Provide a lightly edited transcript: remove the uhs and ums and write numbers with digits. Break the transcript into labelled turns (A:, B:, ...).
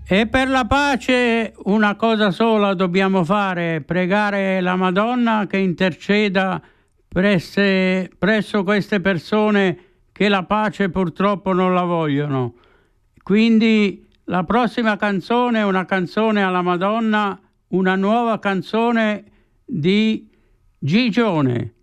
A: E per la pace una cosa sola dobbiamo fare: pregare la Madonna che interceda presso queste persone che la pace purtroppo non la vogliono. Quindi la prossima canzone è una canzone alla Madonna, una nuova canzone di Gigione.